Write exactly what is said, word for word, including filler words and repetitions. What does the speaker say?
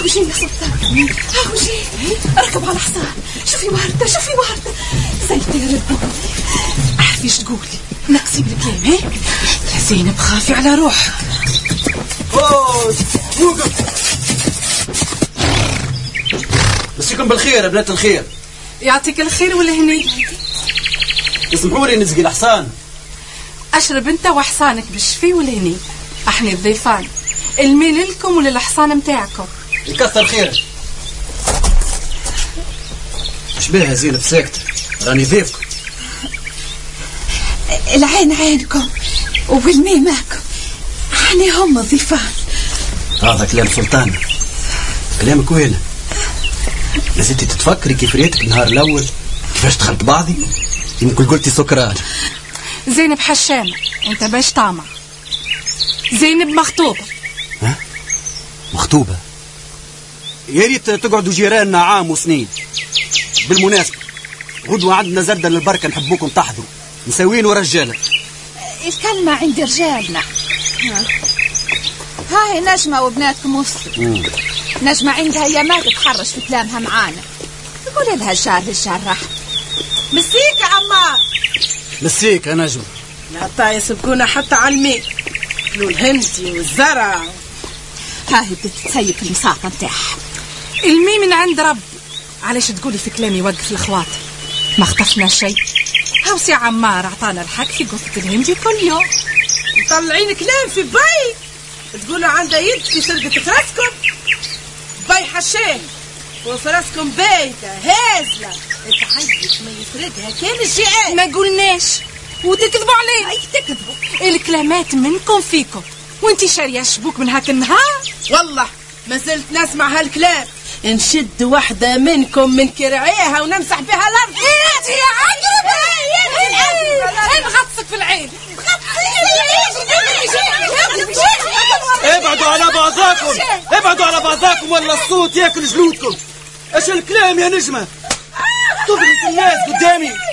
هاو جي يا سلطان، هاو جي ركب على الحصان. شوفي وردة، شوفي وردة زي الطير البومي. احفيش تقولي نقصي بالكلام. هي يا زينب خافي على روحك. وقف. مسيكم بالخير يا بنات الخير. يعطيك الخير والهني. اسمحوا لي نسقي الحصان. اشرب انت وحصانك بالشفي والهني. احنا الضيفان، المين لكم وللحصان متاعكم. يكثر خيرك. ايش بيها زينب ساكتة؟ راني ضيفكم. العين عينكم والمين معكم، احنا هم الضيفان. هذا كلام سلطان، كلامك وين؟ لازلتي تتفكري كيف ريتك النهار الاول كيفاش دخلت بعضي؟ يمكن قلتي سكران. زينب حشامة، انت باش طامع. زينب مخطوبة. ها؟ مخطوبة؟ يا ريت تقعدوا جيراننا عام وسنين. بالمناسبة غدوة عندنا زردة للبركة، نحبوكم تحضروا، مساوين ورجالة. الكلمة عند رجالنا. هاي نجمة وبناتكم وصلوا. نجمة عندها هي ما تتحرش في كلامها معانا. قولي لها الشهر الشهر راح. مسيك يا عمار. مسيك يا نجمة. حتى يسبقونا حتى على الميل والهندي والزرع. هاي بدها تسيك المساقة نتاعها. المي من عند ربي. علاش تقولي في كلامي وقف الخواطر؟ ما خطفنا شيء. هاو سي عمار اعطانا الحق في قفة الهندي كل يوم. مطلعين كلام في باي تقولوا عنده يد في سرقة فراسكم. باي حشام وفراسكم بايتة هازلة. انت حيك ما يسرقها كان الشيء. ما قلناش وتكذبوا عليه. اي تكذبوا. الكلامات منكم فيكم، وانتي شاريه شبوك من هاك النهار. والله ما زلت نسمع هالكلام. نشد واحدة منكم من كرعيها ونمسح بها الأرض. انتي يا عقرب نغطسك في العين. ابعدوا على بعضاكم، ابعدوا على بعضاكم ولا الصوت ياكل جلودكم. ايش الكلام يا نجمة؟ تفرق الناس قدامي.